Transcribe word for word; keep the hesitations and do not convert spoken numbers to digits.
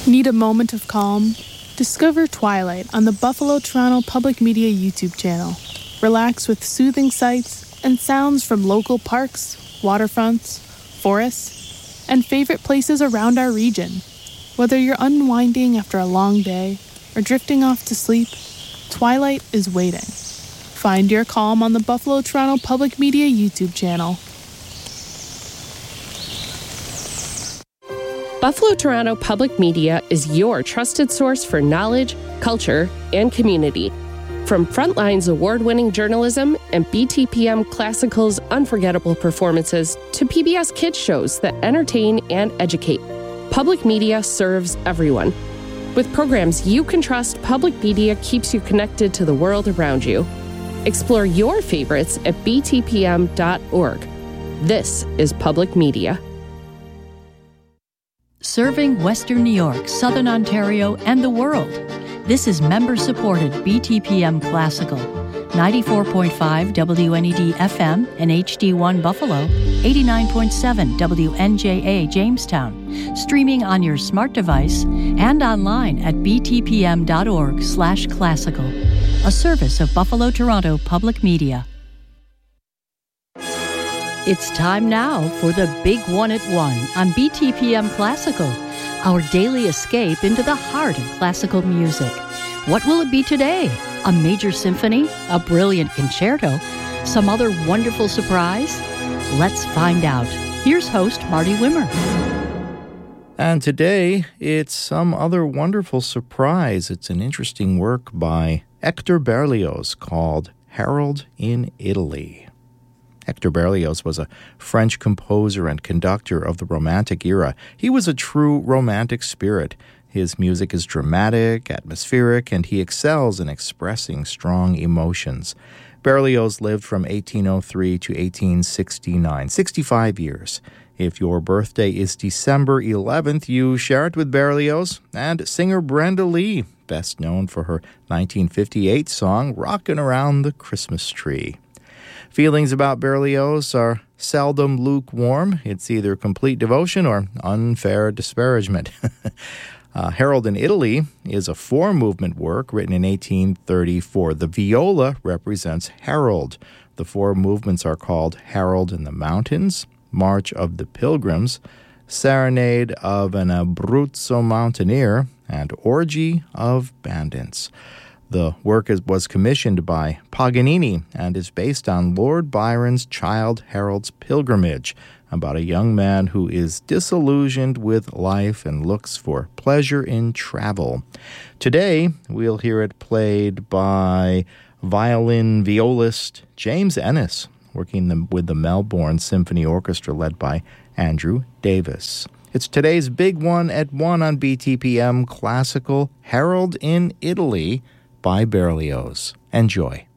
Need a moment of calm? Discover Twilight on the Buffalo Toronto Public Media YouTube channel. Relax with soothing sights and sounds from local parks, waterfronts, forests, and favorite places around our region. Whether you're unwinding after a long day or drifting off to sleep, Twilight is waiting. Find your calm on the Buffalo Toronto Public Media YouTube channel. Buffalo Toronto Public Media is your trusted source for knowledge, culture, and community. From Frontline's award-winning journalism and B T P M Classical's unforgettable performances to P B S Kids shows that entertain and educate, Public Media serves everyone. With programs you can trust, Public Media keeps you connected to the world around you. Explore your favorites at b t p m dot org. This is Public Media. Serving Western New York, Southern Ontario, and the world. This is member-supported B T P M Classical, ninety-four point five W N E D F M and H D one Buffalo, eighty-nine point seven W N J A Jamestown, streaming on your smart device and online at b t p m dot org slash classical, a service of Buffalo Toronto Public Media. It's time now for the Big One at One on B T P M Classical, our daily escape into the heart of classical music. What will it be today? A major symphony? A brilliant concerto? Some other wonderful surprise? Let's find out. Here's host Marty Wimmer. And today, it's some other wonderful surprise. It's an interesting work by Hector Berlioz called Harold in Italy. Hector Berlioz was a French composer and conductor of the Romantic era. He was a true romantic spirit. His music is dramatic, atmospheric, and he excels in expressing strong emotions. Berlioz lived from eighteen oh three to eighteen sixty-nine, sixty-five years. If your birthday is December eleventh, you share it with Berlioz and singer Brenda Lee, best known for her nineteen fifty-eight song, Rockin' Around the Christmas Tree. Feelings about Berlioz are seldom lukewarm. It's either complete devotion or unfair disparagement. uh, Harold in Italy is a four-movement work written in eighteen thirty-four. The viola represents Harold. The four movements are called Harold in the Mountains, March of the Pilgrims, Serenade of an Abruzzo Mountaineer, and Orgy of Bandits. The work is, was commissioned by Paganini and is based on Lord Byron's Childe Harold's Pilgrimage, about a young man who is disillusioned with life and looks for pleasure in travel. Today, we'll hear it played by violin violist James Ennis, working the, with the Melbourne Symphony Orchestra led by Andrew Davis. It's today's Big One at One on B T P M Classical, Harold in Italy, by Berlioz. Enjoy.